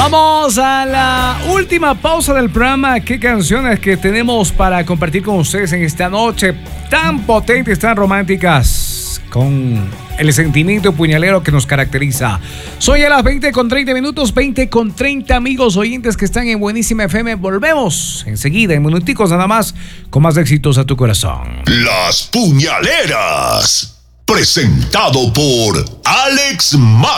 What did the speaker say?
Vamos a la última pausa del programa. ¿Qué canciones que tenemos para compartir con ustedes en esta noche tan potentes, tan románticas, con el sentimiento puñalero que nos caracteriza? Soy a las 20:30, 20:30, amigos oyentes que están en Buenísima FM. Volvemos enseguida, en minuticos nada más, con más éxitos a tu corazón. Las Puñaleras, presentado por Alex Mata.